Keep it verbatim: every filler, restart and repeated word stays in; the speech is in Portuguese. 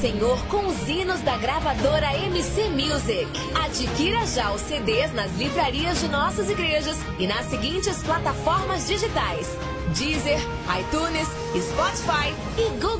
Senhor com os hinos da gravadora M C Music. Adquira já os C Ds nas livrarias de nossas igrejas e nas seguintes plataformas digitais: Deezer, iTunes, Spotify e Google